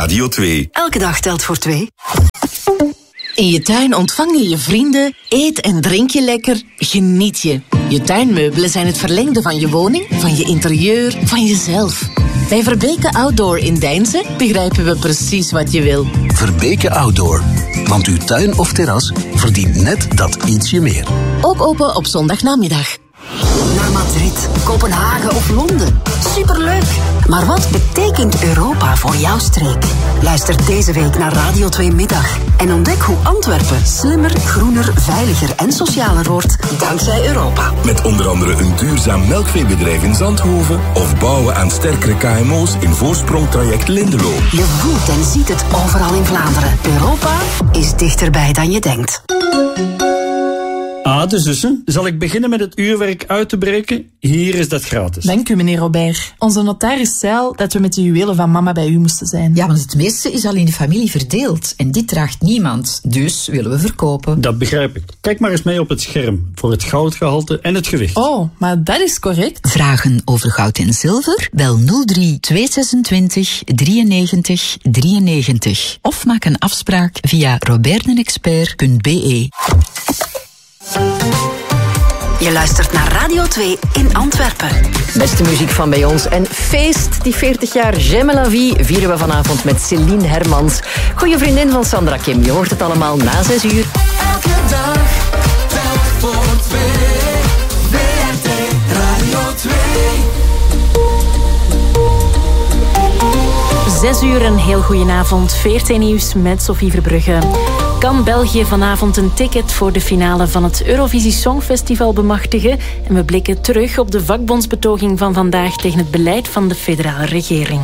Radio 2. Elke dag telt voor 2. In je tuin ontvang je je vrienden, eet en drink je lekker, geniet je. Je tuinmeubelen zijn het verlengde van je woning, van je interieur, van jezelf. Bij Verbeke Outdoor in Deinze begrijpen we precies wat je wil. Verbeke Outdoor, want uw tuin of terras verdient net dat ietsje meer. Ook open op zondagnamiddag. Naar Madrid, Kopenhagen of Londen. Superleuk! Maar wat betekent Europa voor jouw streek? Luister deze week naar Radio 2 Middag. En ontdek hoe Antwerpen slimmer, groener, veiliger en socialer wordt dankzij Europa. Met onder andere een duurzaam melkveebedrijf in Zandhoven of bouwen aan sterkere KMO's in voorsprongtraject Lindelo. Je voelt en ziet het overal in Vlaanderen. Europa is dichterbij dan je denkt. De zussen. Zal ik beginnen met het uurwerk uit te breken? Hier is dat gratis. Dank u, meneer Robert. Onze notaris zei al dat we met de juwelen van mama bij u moesten zijn. Ja, want het meeste is al in de familie verdeeld. En dit draagt niemand. Dus willen we verkopen. Dat begrijp ik. Kijk maar eens mee op het scherm. Voor het goudgehalte en het gewicht. Oh, maar dat is correct. Vragen over goud en zilver? Bel 03 226 93 93. Of maak een afspraak via robertenexpert.be. Je luistert naar Radio 2 in Antwerpen. Beste muziek van bij ons. En feest, die 40 jaar J'aime la vie, vieren we vanavond met Céline Hermans. Goeie vriendin van Sandra Kim. Je hoort het allemaal na 6 uur. Elke dag telt voor 2. WRT Radio 2. 6 uur, een heel goedenavond. VRT Nieuws met Sophie Verbrugge. Kan België vanavond een ticket voor de finale van het Eurovisie Songfestival bemachtigen? En we blikken terug op de vakbondsbetoging van vandaag tegen het beleid van de federale regering.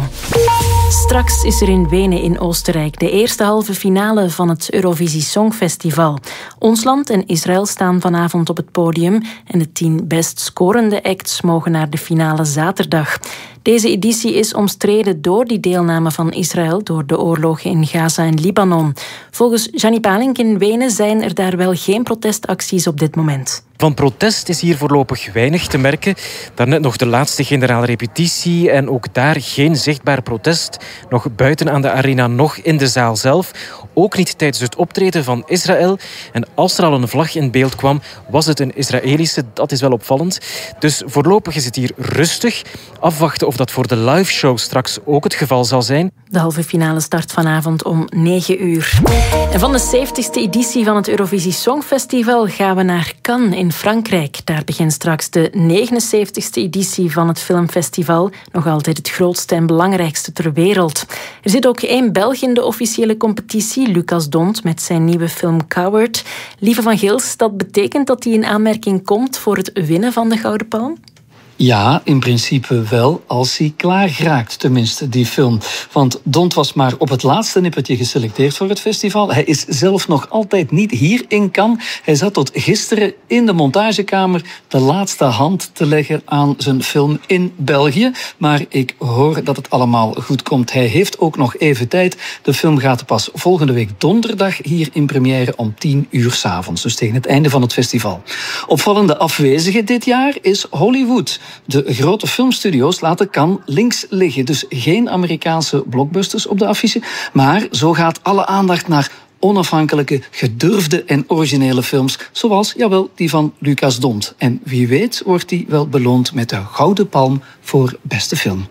Straks is er in Wenen in Oostenrijk de eerste halve finale van het Eurovisie Songfestival. Ons land en Israël staan vanavond op het podium en de 10 best scorende acts mogen naar de finale zaterdag. Deze editie is omstreden door die deelname van Israël door de oorlogen in Gaza en Libanon. Volgens Gianni Palink in Wenen zijn er daar wel geen protestacties op dit moment. Van protest is hier voorlopig weinig te merken. Daarnet nog de laatste generale repetitie en ook daar geen zichtbaar protest. Nog buiten aan de arena, nog in de zaal zelf. Ook niet tijdens het optreden van Israël. En als er al een vlag in beeld kwam, was het een Israëlische. Dat is wel opvallend. Dus voorlopig is het hier rustig. Afwachten of dat voor de live show straks ook het geval zal zijn. De halve finale start vanavond om 9 uur. En van de 70ste editie van het Eurovisie Songfestival gaan we naar Cannes in Frankrijk. Daar begint straks de 79ste editie van het filmfestival. Nog altijd het grootste en belangrijkste ter wereld. Er zit ook 1 Belg in de officiële competitie, Lucas Dont, met zijn nieuwe film Coward. Lieve van Gils, dat betekent dat hij in aanmerking komt voor het winnen van de Gouden Palm? Ja, in principe wel, als hij klaar geraakt, tenminste, die film. Want Dont was maar op het laatste nippertje geselecteerd voor het festival. Hij is zelf nog altijd niet hier in Cannes. Hij zat tot gisteren in de montagekamer de laatste hand te leggen aan zijn film in België. Maar ik hoor dat het allemaal goed komt. Hij heeft ook nog even tijd. De film gaat pas volgende week donderdag hier in première om 10 uur 's avonds. Dus tegen het einde van het festival. Opvallende afwezige dit jaar is Hollywood. De grote filmstudio's laten Cannes links liggen. Dus geen Amerikaanse blockbusters op de affiche. Maar zo gaat alle aandacht naar onafhankelijke, gedurfde en originele films. Zoals, jawel, die van Lucas Dont. En wie weet wordt die wel beloond met de Gouden Palm voor beste film.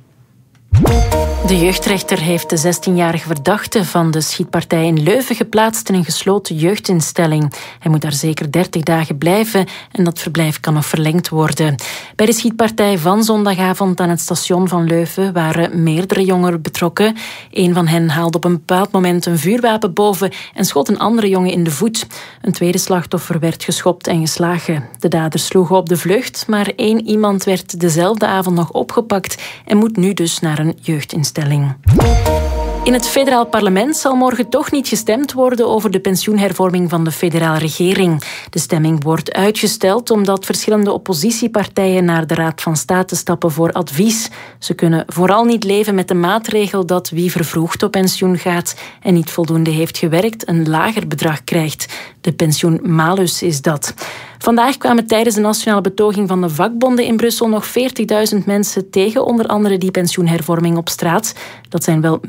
De jeugdrechter heeft de 16-jarige verdachte van de schietpartij in Leuven geplaatst in een gesloten jeugdinstelling. Hij moet daar zeker 30 dagen blijven en dat verblijf kan nog verlengd worden. Bij de schietpartij van zondagavond aan het station van Leuven waren meerdere jongeren betrokken. Een van hen haalde op een bepaald moment een vuurwapen boven en schoot een andere jongen in de voet. Een tweede slachtoffer werd geschopt en geslagen. De daders sloegen op de vlucht, maar 1 iemand werd dezelfde avond nog opgepakt en moet nu dus naar een jeugdinstelling. In het federaal parlement zal morgen toch niet gestemd worden over de pensioenhervorming van de federale regering. De stemming wordt uitgesteld omdat verschillende oppositiepartijen naar de Raad van State stappen voor advies. Ze kunnen vooral niet leven met de maatregel dat wie vervroegd op pensioen gaat en niet voldoende heeft gewerkt een lager bedrag krijgt. De pensioenmalus is dat. Vandaag kwamen tijdens de nationale betoging van de vakbonden in Brussel nog 40.000 mensen tegen onder andere die pensioenhervorming op straat. Dat zijn wel minder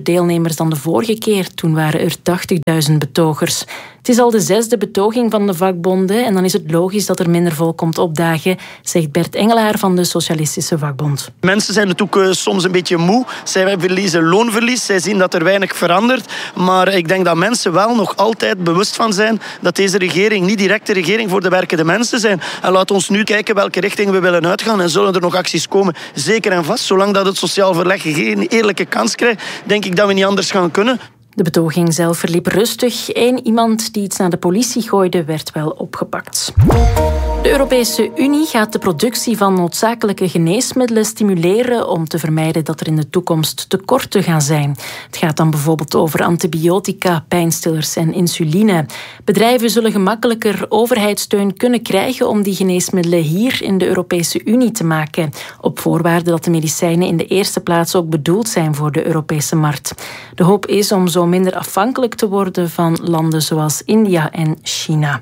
deelnemers dan de vorige keer. Toen waren er 80.000 betogers. Het is al de 6e betoging van de vakbonden en dan is het logisch dat er minder volk komt opdagen, zegt Bert Engelaar van de Socialistische Vakbond. Mensen zijn natuurlijk soms een beetje moe. Zij verliezen loonverlies. Zij zien dat er weinig verandert. Maar ik denk dat mensen wel nog altijd bewust van zijn dat deze regering niet direct de regering voor de werkende mensen zijn. En laat ons nu kijken welke richting we willen uitgaan. En zullen er nog acties komen? Zeker en vast. Zolang dat het sociaal verleg geen eerlijke kans krijgt, denk ik dat we niet anders gaan kunnen. De betoging zelf verliep rustig. Iemand die iets naar de politie gooide, werd wel opgepakt. De Europese Unie gaat de productie van noodzakelijke geneesmiddelen stimuleren om te vermijden dat er in de toekomst tekorten gaan zijn. Het gaat dan bijvoorbeeld over antibiotica, pijnstillers en insuline. Bedrijven zullen gemakkelijker overheidssteun kunnen krijgen om die geneesmiddelen hier in de Europese Unie te maken, op voorwaarde dat de medicijnen in de eerste plaats ook bedoeld zijn voor de Europese markt. De hoop is om zo minder afhankelijk te worden van landen zoals India en China.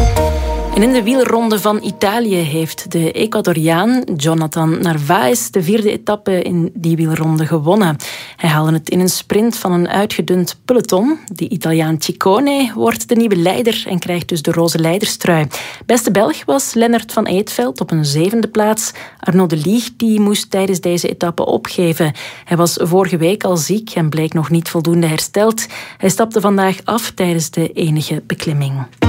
En in de wielronde van Italië heeft de Ecuadoriaan Jonathan Narvaez de 4e etappe in die wielronde gewonnen. Hij haalde het in een sprint van een uitgedund peloton. De Italiaan Ciccone wordt de nieuwe leider en krijgt dus de roze leiderstrui. Beste Belg was Lennart van Eetveld op een 7e plaats. Arnaud de Lieg die moest tijdens deze etappe opgeven. Hij was vorige week al ziek en bleek nog niet voldoende hersteld. Hij stapte vandaag af tijdens de enige beklimming.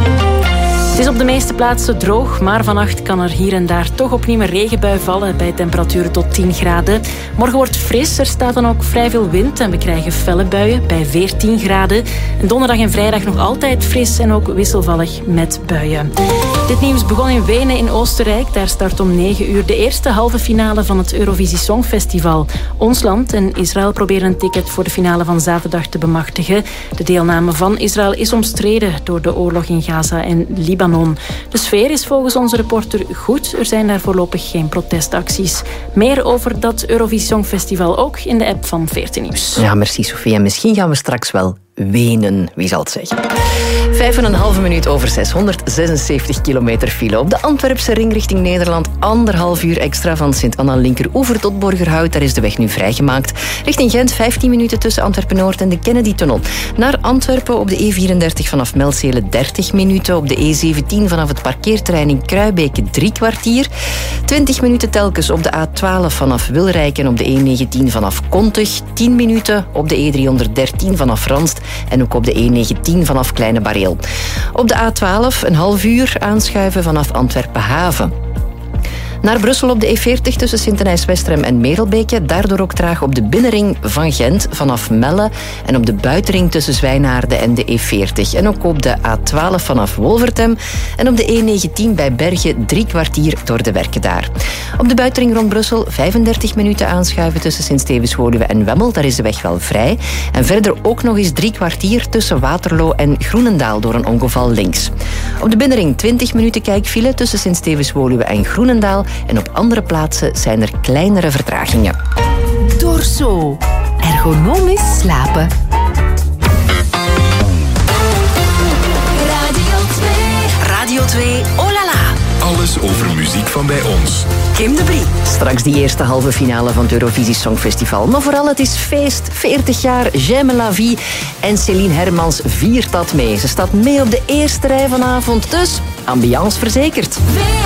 Het is op de meeste plaatsen droog, maar vannacht kan er hier en daar toch opnieuw een regenbui vallen bij temperaturen tot 10 graden. Morgen wordt fris, er staat dan ook vrij veel wind en we krijgen felle buien bij 14 graden. En donderdag en vrijdag nog altijd fris en ook wisselvallig met buien. Dit nieuws begon in Wenen in Oostenrijk. Daar start om 9 uur de eerste halve finale van het Eurovisie Songfestival. Ons land en Israël proberen een ticket voor de finale van zaterdag te bemachtigen. De deelname van Israël is omstreden door de oorlog in Gaza en Libanon. De sfeer is volgens onze reporter goed. Er zijn daar voorlopig geen protestacties. Meer over dat Eurovisie Songfestival ook in de app van 14 Nieuws. Ja, merci Sophie. En misschien gaan we straks wel wenen, wie zal het zeggen. 5,5 minuut over 676 kilometer file. Op de Antwerpse ring richting Nederland 1,5 uur extra van Sint-Anna Linkeroever tot Borgerhout. Daar is de weg nu vrijgemaakt. Richting Gent 15 minuten tussen Antwerpen-Noord en de Kennedy-tunnel. Naar Antwerpen op de E34 vanaf Melzele 30 minuten. Op de E17 vanaf het parkeerterrein in Kruibeke 3 kwartier. 20 minuten telkens op de A12 vanaf Wilrijk en op de E19 vanaf Kontich. 10 minuten op de E313 vanaf Ranst en ook op de E19 vanaf Kleine Bareel. Op de A12 een half uur aanschuiven vanaf Antwerpen-Haven. Naar Brussel op de E40 tussen Sint-Denijs-Westrem en Merelbeke. Daardoor ook traag op de binnenring van Gent vanaf Melle. En op de buitenring tussen Zwijnaarden en de E40. En ook op de A12 vanaf Wolvertem. En op de E19 bij Bergen 3 kwartier door de werken daar. Op de buitenring rond Brussel 35 minuten aanschuiven tussen Sint-Stevens-Woluwe en Wemmel. Daar is de weg wel vrij. En verder ook nog eens 3 kwartier tussen Waterloo en Groenendaal door een ongeval links. Op de binnenring 20 minuten kijkfile tussen Sint-Stevens-Woluwe en Groenendaal. En op andere plaatsen zijn er kleinere vertragingen. Dorso. Ergonomisch slapen. Radio 2, oh la la. Alles over muziek van bij ons. Kim de Brie. Straks die eerste halve finale van het Eurovisie Songfestival. Maar vooral, het is feest. 40 jaar, J'aime la vie. En Céline Hermans viert dat mee. Ze staat mee op de eerste rij vanavond. Dus, ambiance verzekerd.